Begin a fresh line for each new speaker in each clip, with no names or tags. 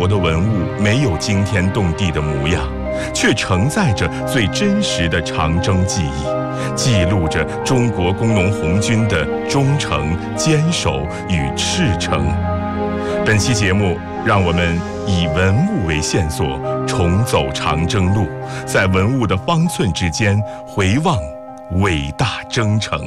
国的文物没有惊天动地的模样，却承载着最真实的长征记忆，记录着中国工农红军的忠诚、坚守与赤诚。本期节目，让我们以文物为线索，重走长征路，在文物的方寸之间回望伟大征程。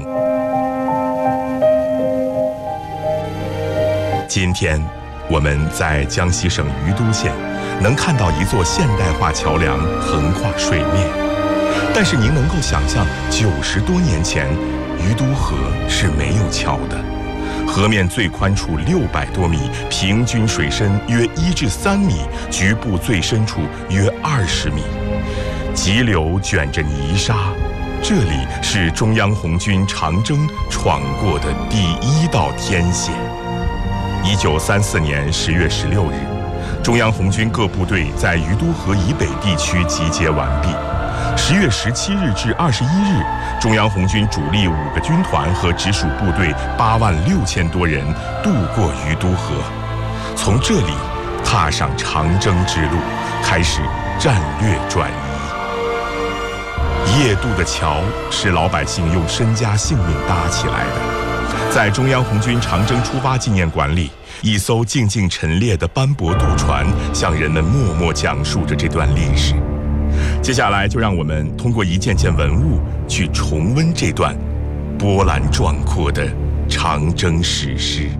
今天我们在江西省余都县能看到一座现代化桥梁横跨水面，但是您能够想象90多年前余都河是没有桥的，河面最宽处600多米，平均水深约1至3米，局部最深处约20米，急流卷着泥沙，这里是中央红军长征闯过的第一道天险。1934年10月16日，中央红军各部队在余都河以北地区集结完毕。10月17日至21日，中央红军主力5个军团和直属部队86000多人渡过余都河，从这里踏上长征之路，开始战略转移。夜渡的桥是老百姓用身家性命搭起来的。在中央红军长征出发纪念馆里，一艘静静陈列的斑驳渡船向人们默默讲述着这段历史。接下来就让我们通过一件件文物去重温这段波澜壮阔的长征史诗。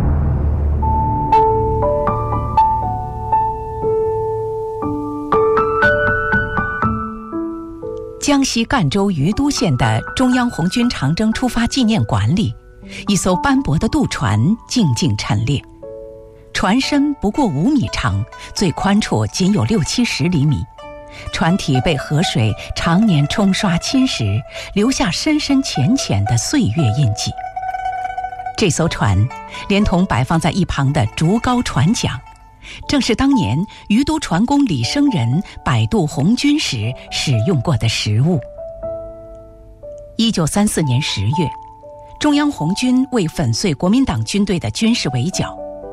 江西赣州余都县的中央红军长征出发纪念馆里，一艘斑驳的渡船静静陈列，船身不过5米长，最宽处仅有60-70厘米，船体被河水常年冲刷侵蚀，留下深深浅浅的岁月印记。这艘船连同摆放在一旁的竹篙船桨，正是当年余都船工李生仁摆渡红军时使用过的实物。1934年10月，中央红军为粉碎国民党军队的军事围剿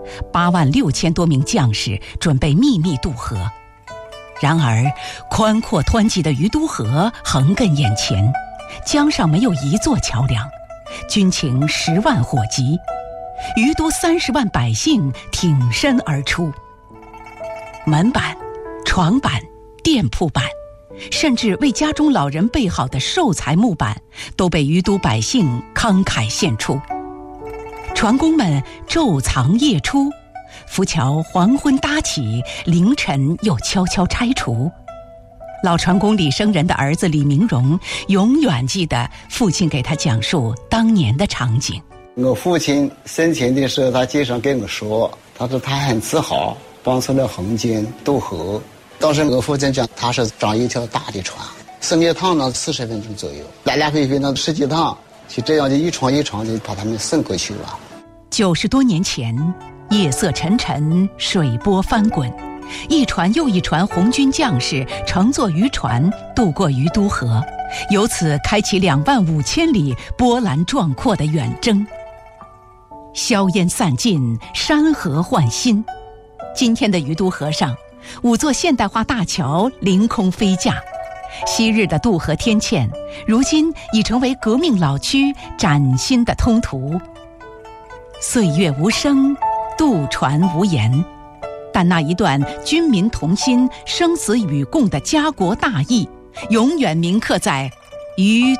，86000多名将士准备秘密渡河。然而，宽阔湍急的余都河横亘眼前，江上没有一座桥梁，军情10万火急，余都30万百姓挺身而出。门板、床板、店铺板，甚至为家中老人备好的寿材木板，都被余都百姓慷慨献出。船工们昼藏夜出，浮桥黄昏搭起，凌晨又悄悄拆除。老船工李生仁的儿子李明荣永远记得父亲给他讲述当年的场景。
我父亲生前的时候，他经常跟我说，他说他很自豪帮助了红军渡河。当时我父亲讲，他是长一条大的船，4面趟呢40分钟左右，来来回回呢10几趟，就这样的一床一床的把他们送过去了。
90多年前，夜色沉沉，水波翻滚，一船又一船红军将士乘坐渔船渡过余都河，由此开启25000里波澜壮阔的远征。硝烟散尽，山河换新。今天的余都河上，5座现代化大桥凌空飞架，昔日的渡河天堑，如今已成为革命老区崭新的通途。岁月无声，渡船无言，但那一段军民同心、生死与共的家国大义，永远铭刻在余